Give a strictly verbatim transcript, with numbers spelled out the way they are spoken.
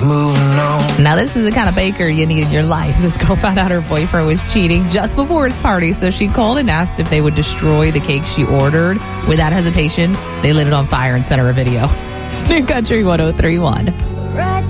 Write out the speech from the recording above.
moving on. Now, this is the kind of baker you need in your life. This girl found out her boyfriend was cheating just before his party, so she called and asked if they would destroy the cake she ordered. Without hesitation, they lit it on fire and sent her a video. It's New Country one oh three point one.